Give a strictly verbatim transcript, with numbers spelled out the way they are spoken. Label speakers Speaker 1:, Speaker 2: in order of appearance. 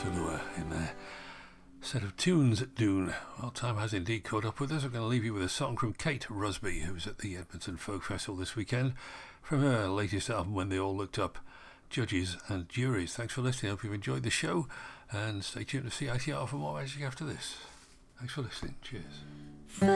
Speaker 1: Tulua in there. Set of tunes at Doon. Well, time has indeed caught up with us. I'm going to leave you with a song from Kate Rusby, who's at the Edmonton Folk Festival this weekend, from her latest album, When They All Looked Up, Judges and Juries. Thanks for listening. I hope you've enjoyed the show, and stay tuned to C I T R for more magic after this. Thanks for listening. Cheers.